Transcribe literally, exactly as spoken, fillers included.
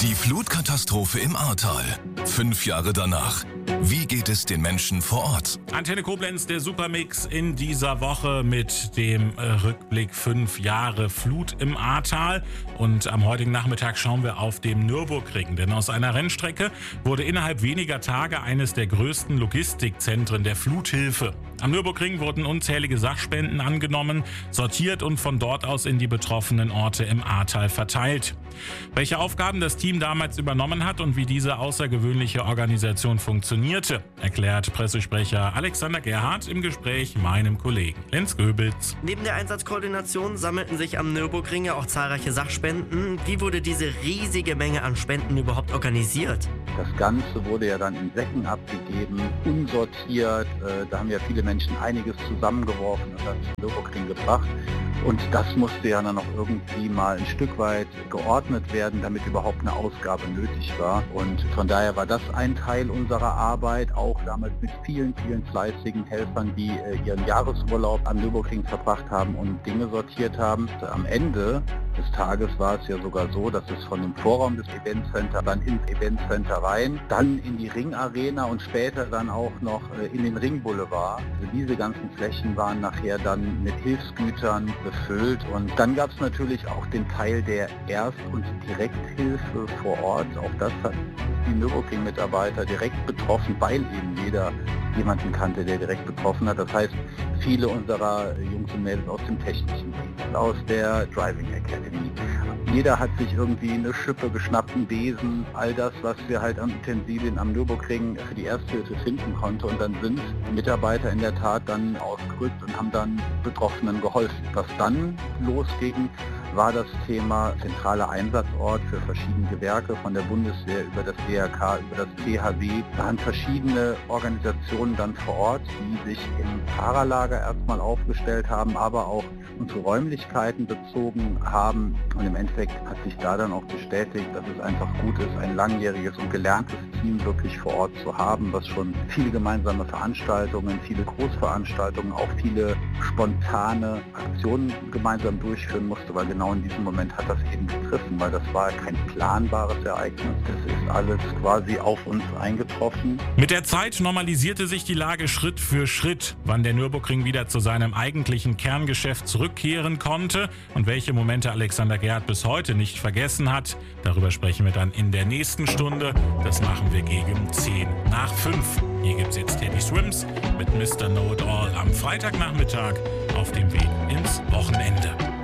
Die Flutkatastrophe im Ahrtal. Fünf Jahre danach. Wie geht es den Menschen vor Ort? Antenne Koblenz, der Supermix in dieser Woche mit dem äh, Rückblick fünf Jahre Flut im Ahrtal. Und am heutigen Nachmittag schauen wir auf dem Nürburgring. Denn aus einer Rennstrecke wurde innerhalb weniger Tage eines der größten Logistikzentren der Fluthilfe. Am Nürburgring wurden unzählige Sachspenden angenommen, sortiert und von dort aus in die betroffenen Orte im Ahrtal verteilt. Welche Aufgaben das Team damals übernommen hat und wie diese außergewöhnliche Organisation funktionierte, erklärt Pressesprecher Alexander Gerhardt im Gespräch meinem Kollegen Lenz Göbels. Neben der Einsatzkoordination sammelten sich am Nürburgring ja auch zahlreiche Sachspenden. Wie wurde diese riesige Menge an Spenden überhaupt organisiert? Das Ganze wurde ja dann in Säcken abgegeben, unsortiert. Da haben ja viele Menschen einiges zusammengeworfen und dann zum Nürburgring gebracht. Und das musste ja dann noch irgendwie mal ein Stück weit geordnet werden, damit überhaupt eine Ausgabe nötig war. Und von daher war das ein Teil unserer Arbeit, auch damals mit vielen, vielen fleißigen Helfern, die äh, ihren Jahresurlaub am Nürburgring verbracht haben und Dinge sortiert haben. Am Ende des Tages war es ja sogar so, dass es von dem Vorraum des Eventcenter dann ins Eventcenter rein, dann in die Ringarena und später dann auch noch äh, in den Ringboulevard. Also diese ganzen Flächen waren nachher dann mit Hilfsgütern befüllt und dann gab es natürlich auch den Teil der Erst- und Direkthilfe vor Ort. Auch das hat die Nürburgring-Mitarbeiter direkt betroffen, weil eben jeder jemanden kannte, der direkt betroffen hat. Das heißt, viele unserer Jungs und Mädels aus dem technischen Dienst, aus der Driving Academy. Jeder hat sich irgendwie eine Schippe geschnappt, einen Besen, all das, was wir halt an Utensilien am Nürburgring für die Ersthilfe finden konnte. Und dann sind Mitarbeiter in der Tat dann ausgerückt und haben dann Betroffenen geholfen. Was dann losging, war das Thema zentraler Einsatzort für verschiedene Gewerke von der Bundeswehr über das D R K, über das T H W. Da waren verschiedene Organisationen dann vor Ort, die sich im Fahrerlager erstmal aufgestellt haben, aber auch unsere Räumlichkeiten bezogen haben. Und im Endeffekt hat sich da dann auch bestätigt, dass es einfach gut ist, ein langjähriges und gelerntes Team wirklich vor Ort zu haben, was schon viele gemeinsame Veranstaltungen, viele Großveranstaltungen, auch viele spontane Aktionen gemeinsam durchführen musste, weil genau in diesem Moment hat das eben gegriffen, weil das war kein planbares Ereignis. Das ist alles quasi auf uns eingetroffen. Mit der Zeit normalisierte sich die Lage Schritt für Schritt. Wann der Nürburgring wieder zu seinem eigentlichen Kerngeschäft zurückkehren konnte und welche Momente Alexander Gerhardt bis heute nicht vergessen hat, darüber sprechen wir dann in der nächsten Stunde. Das machen wir gegen zehn nach fünf. Hier gibt's jetzt Teddy Swims mit Mister Know It All am Freitagnachmittag auf dem Weg ins Wochenende.